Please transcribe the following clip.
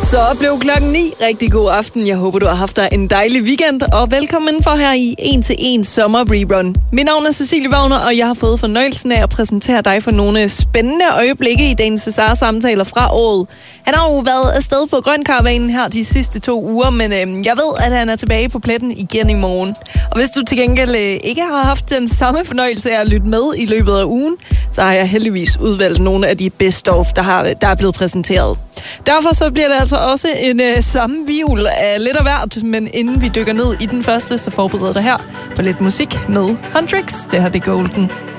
Så blev klokken 9. Rigtig god aften. Jeg håber, du har haft dig en dejlig weekend, og velkommen for her i 1-til-1 Sommer Rerun. Mit navn er Cecilie Wagner, og jeg har fået fornøjelsen af at præsentere dig for nogle spændende øjeblikke i dagens Cesar-samtaler fra året. Han har jo været afsted på Grønkaravanen her de sidste 2 uger, men jeg ved, at han er tilbage på pletten igen i morgen. Og hvis du til gengæld ikke har haft den samme fornøjelse af at lytte med i løbet af ugen, så har jeg heldigvis udvalgt nogle af de best-of, der er blevet præsenteret. Derfor så bliver det altså også en sammenvivl af lidt af hvert, men inden vi dykker ned i den første, så forbereder dig her for lidt musik med Huntrix. Det her det Golden.